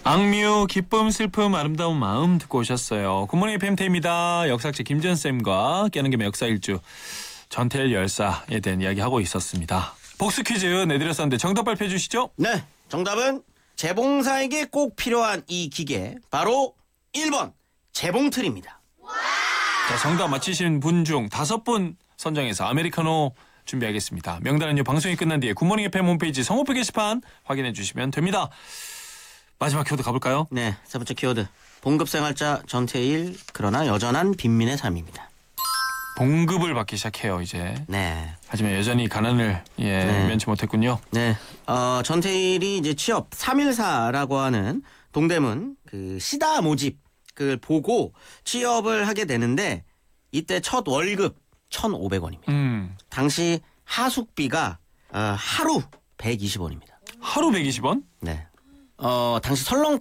악뮤, 기쁨, 슬픔, 아름다운 마음 듣고 오셨어요. 굿모닝 FM태입니다. 역사책 김전쌤과 깨는 김의 역사 일주 전태일 열사에 대한 이야기하고 있었습니다. 복수 퀴즈 내드렸었는데 정답 발표해 주시죠. 네, 정답은 재봉사에게 꼭 필요한 이 기계 바로 1번 재봉틀입니다. 자, 정답 맞히신 분 중 5분 선정해서 아메리카노 준비하겠습니다. 명단은요 방송이 끝난 뒤에 굿모닝 FM 홈페이지 성호표 게시판 확인해 주시면 됩니다. 마지막 키워드 가볼까요? 네, 세 번째 키워드 봉급생활자 전태일 그러나 여전한 빈민의 삶입니다. 봉급을 받기 시작해요 이제. 네, 하지만 여전히 가난을 면치 못했군요. 네, 전태일이 이제 취업 314라고 하는 동대문 그 시다 모집을 보고 취업을 하게 되는데 이때 첫 월급 1,500원입니다. 당시 하숙비가 하루 120원입니다. 하루 120원? 네. 당시 설렁탕